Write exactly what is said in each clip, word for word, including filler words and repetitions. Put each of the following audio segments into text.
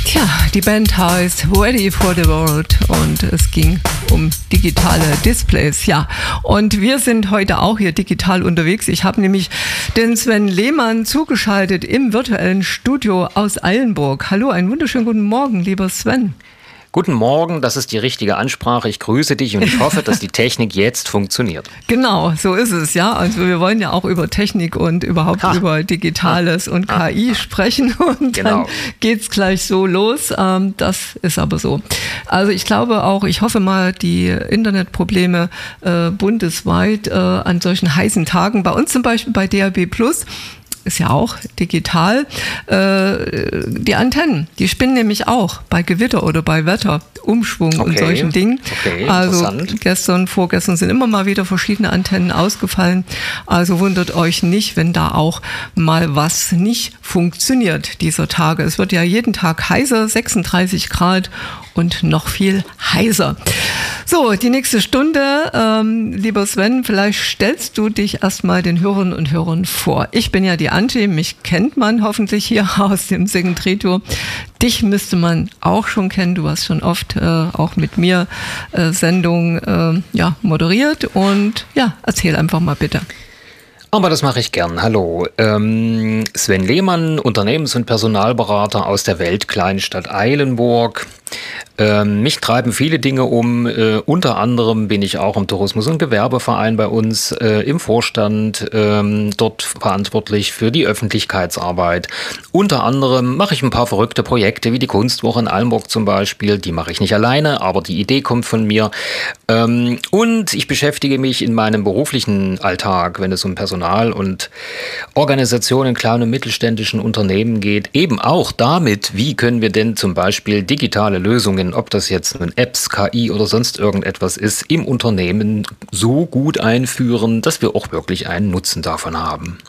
Tja, die Band heißt Ready for the World und es ging um digitale Displays. Ja, und wir sind heute auch hier digital unterwegs. Ich habe nämlich den Sven Lehmann zugeschaltet im virtuellen Studio aus Eilenburg. Hallo, einen wunderschönen guten Morgen, lieber Sven. Guten Morgen, das ist die richtige Ansprache. Ich grüße dich und ich hoffe, dass die Technik jetzt funktioniert. Genau, so ist es, ja. Also wir wollen ja auch über Technik und überhaupt ha. über Digitales ha. und K I ha. sprechen und genau. dann geht's gleich so los. Ähm, das ist aber so. Also ich glaube auch, ich hoffe mal, die Internetprobleme äh, bundesweit äh, an solchen heißen Tagen, bei uns zum Beispiel bei D A B Plus, ist ja auch digital, äh, die Antennen, die spinnen nämlich auch bei Gewitter oder bei Wetter, Umschwung okay. und solchen Dingen. Okay, also gestern, vorgestern sind immer mal wieder verschiedene Antennen ausgefallen. Also wundert euch nicht, wenn da auch mal was nicht funktioniert dieser Tage. Es wird ja jeden Tag heißer, sechsunddreißig Grad und noch viel heißer. So, die nächste Stunde, ähm, lieber Sven, vielleicht stellst du dich erstmal den Hörern und Hörern vor. Ich bin ja die Angie, mich kennt man hoffentlich hier aus dem Second Retour. Dich müsste man auch schon kennen, du hast schon oft äh, auch mit mir äh, Sendungen äh, ja, moderiert und ja, erzähl einfach mal bitte. Aber das mache ich gern. Hallo, ähm, Sven Lehmann, Unternehmens- und Personalberater aus der Weltkleinstadt Eilenburg. Ähm, mich treiben viele Dinge um. Äh, unter anderem bin ich auch im Tourismus- und Gewerbeverein bei uns äh, im Vorstand, ähm, dort verantwortlich für die Öffentlichkeitsarbeit. Unter anderem mache ich ein paar verrückte Projekte, wie die Kunstwoche in Eilenburg zum Beispiel. Die mache ich nicht alleine, aber die Idee kommt von mir. Ähm, und ich beschäftige mich in meinem beruflichen Alltag, wenn es um Personal und Organisation in kleinen und mittelständischen Unternehmen geht, eben auch damit, wie können wir denn zum Beispiel digitale Lösungen, ob das jetzt nun Apps, K I oder sonst irgendetwas ist, im Unternehmen so gut einführen, dass wir auch wirklich einen Nutzen davon haben.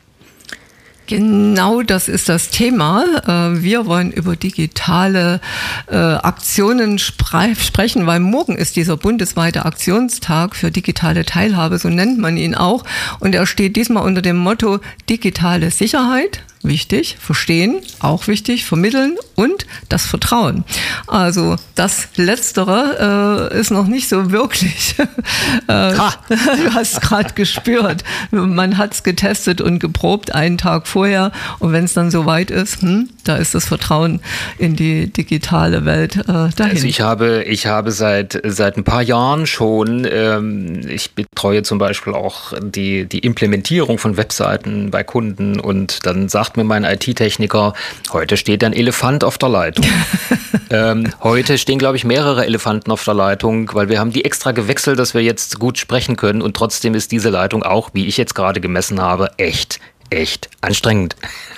Genau, das ist das Thema. Wir wollen über digitale Aktionen sprechen, weil morgen ist dieser bundesweite Aktionstag für digitale Teilhabe, so nennt man ihn auch. Und er steht diesmal unter dem Motto digitale Sicherheit. Wichtig, verstehen, auch wichtig, vermitteln und das Vertrauen. Also das Letztere äh, ist noch nicht so wirklich. äh, du hast es gerade gespürt. Man hat es getestet und geprobt einen Tag vorher und wenn es dann soweit ist, hm, da ist das Vertrauen in die digitale Welt äh, dahin. Also ich habe, ich habe seit, seit ein paar Jahren schon, ähm, ich betreue zum Beispiel auch die, die Implementierung von Webseiten bei Kunden und dann sagt mir mein I T-Techniker, heute steht ein Elefant auf der Leitung. ähm, heute stehen, glaube ich, mehrere Elefanten auf der Leitung, weil wir haben die extra gewechselt, dass wir jetzt gut sprechen können und trotzdem ist diese Leitung auch, wie ich jetzt gerade gemessen habe, echt, echt anstrengend.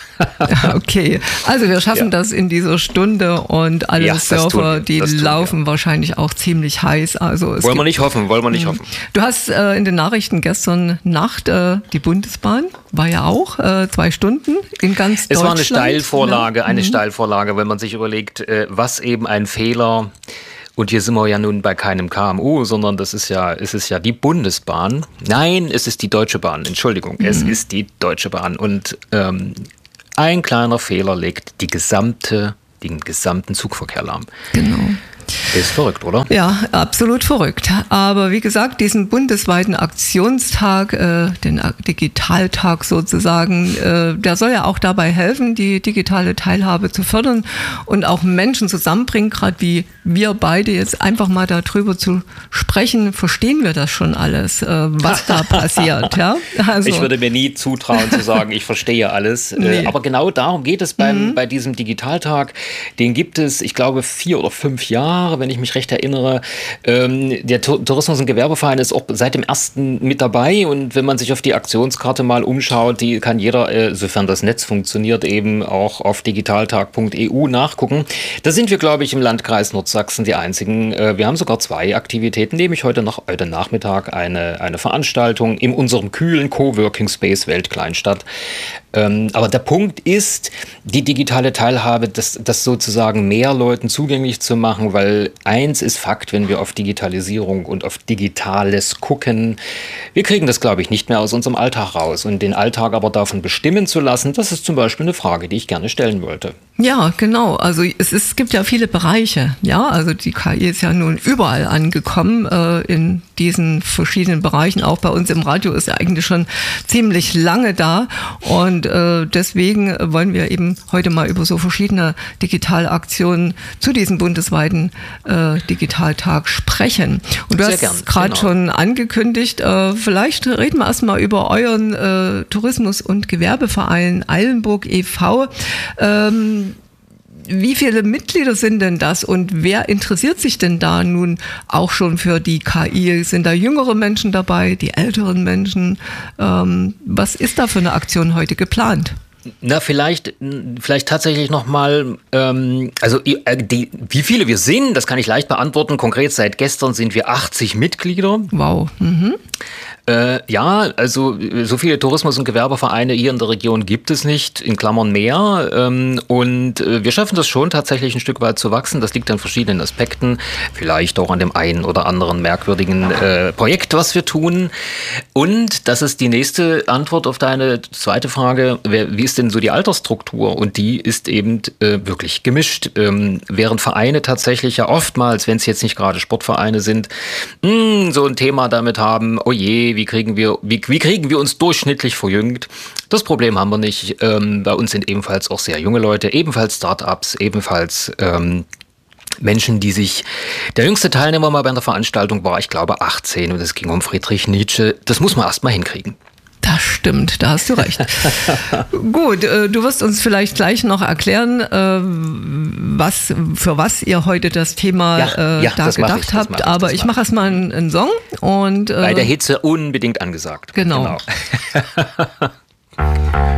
Okay, also wir schaffen ja. das in dieser Stunde und alle ja, Surfer, die tun, laufen ja. wahrscheinlich auch ziemlich heiß. Also es wollen gibt, wir nicht hoffen, wollen wir nicht hoffen. Du hast äh, in den Nachrichten gestern Nacht äh, die Bundesbahn, war ja auch äh, zwei Stunden in ganz es Deutschland. Es war eine Steilvorlage, ja. eine mhm. Steilvorlage, wenn man sich überlegt, äh, was eben ein Fehler. Und hier sind wir ja nun bei keinem K M U, sondern das ist ja, es ist ja die Bundesbahn. Nein, es ist die Deutsche Bahn, Entschuldigung, mhm. es ist die Deutsche Bahn. Und ähm, ein kleiner Fehler legt die gesamte, den gesamten Zugverkehr lahm. Genau. Ist verrückt, oder? Ja, absolut verrückt. Aber wie gesagt, diesen bundesweiten Aktionstag, äh, den Digitaltag sozusagen, äh, der soll ja auch dabei helfen, die digitale Teilhabe zu fördern und auch Menschen zusammenbringen, gerade wie wir beide jetzt einfach mal darüber zu sprechen, verstehen wir das schon alles, äh, was da passiert. Ja? Also, ich würde mir nie zutrauen zu sagen, ich verstehe alles. Nee. Äh, aber genau darum geht es beim, mhm. bei diesem Digitaltag. Den gibt es, ich glaube, vier oder fünf Jahre. Wenn ich mich recht erinnere. Ähm, der Tourismus- und Gewerbeverein ist auch seit dem ersten mit dabei und wenn man sich auf die Aktionskarte mal umschaut, die kann jeder, äh, sofern das Netz funktioniert, eben auch auf digitaltag punkt e u nachgucken. Da sind wir, glaube ich, im Landkreis Nordsachsen die einzigen. Äh, wir haben sogar zwei Aktivitäten, nämlich heute, noch, heute Nachmittag eine, eine Veranstaltung in unserem kühlen Coworking Space Weltkleinstadt. Ähm, aber der Punkt ist, die digitale Teilhabe, das, das sozusagen mehr Leuten zugänglich zu machen, weil eins ist Fakt, wenn wir auf Digitalisierung und auf Digitales gucken, wir kriegen das, glaube ich, nicht mehr aus unserem Alltag raus. Und den Alltag aber davon bestimmen zu lassen, das ist zum Beispiel eine Frage, die ich gerne stellen wollte. Ja, genau. Also es, ist, es gibt ja viele Bereiche. Ja, also die K I ist ja nun überall angekommen äh, in diesen verschiedenen Bereichen. Auch bei uns im Radio ist er eigentlich schon ziemlich lange da. Und äh, deswegen wollen wir eben heute mal über so verschiedene Digitalaktionen zu diesem bundesweiten äh, Digitaltag sprechen. Und du Sehr hast gerade genau. schon angekündigt, äh, vielleicht reden wir erstmal über euren äh, Tourismus- und Gewerbeverein Eilenburg e V. Ähm, Wie viele Mitglieder sind denn das und wer interessiert sich denn da nun auch schon für die K I? Sind da jüngere Menschen dabei, die älteren Menschen? Ähm, was ist da für eine Aktion heute geplant? Na, vielleicht, vielleicht tatsächlich nochmal, ähm, also die, wie viele wir sind, das kann ich leicht beantworten. Konkret seit gestern sind wir achtzig Mitglieder. Wow. Mhm. Äh, ja, also so viele Tourismus- und Gewerbevereine hier in der Region gibt es nicht, in Klammern mehr. Ähm, und äh, wir schaffen das schon tatsächlich ein Stück weit zu wachsen. Das liegt an verschiedenen Aspekten, vielleicht auch an dem einen oder anderen merkwürdigen äh, Projekt, was wir tun. Und das ist die nächste Antwort auf deine zweite Frage, wer, wie ist denn so die Altersstruktur? Und die ist eben äh, wirklich gemischt. Ähm, während Vereine tatsächlich ja oftmals, wenn es jetzt nicht gerade Sportvereine sind, mh, so ein Thema damit haben, oh je, Wie kriegen wir, wie, wie kriegen wir uns durchschnittlich verjüngt? Das Problem haben wir nicht. Ähm, bei uns sind ebenfalls auch sehr junge Leute, ebenfalls Start-ups, ebenfalls ähm, Menschen, die sich... Der jüngste Teilnehmer mal bei einer Veranstaltung war, ich glaube, achtzehn und es ging um Friedrich Nietzsche. Das muss man erst mal hinkriegen. Das stimmt, da hast du recht. Gut, äh, du wirst uns vielleicht gleich noch erklären, äh, was, für was ihr heute das Thema ja, äh, ja, da gedacht ich, habt. Ich, Aber ich mache erstmal einen, einen Song. Und, äh, bei der Hitze unbedingt angesagt. Genau. genau.